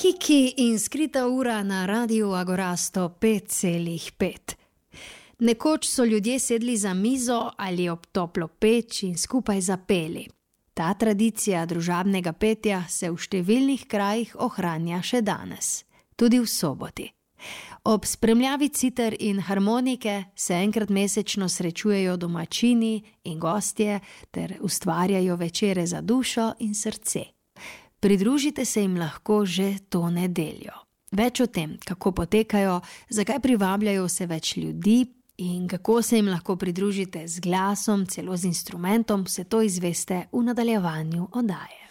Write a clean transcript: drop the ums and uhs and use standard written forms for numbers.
Kiki in skrita ura na Radiu Agora 105,5. Nekoč so ljudje sedli za mizo ali ob toplo peč in skupaj zapeli. Ta tradicija družabnega petja se v številnih krajih ohranja še danes, tudi v soboti. Ob spremljavi citer in harmonike se enkrat mesečno srečujejo domačini in gostje ter ustvarjajo večere za dušo in srce. Pridružite se jim lahko že to nedeljo. Več o tem, kako potekajo, zakaj privabljajo vse več ljudi in kako se jim lahko pridružite z glasom, celo z instrumentom, vse to izveste v nadaljevanju oddaje.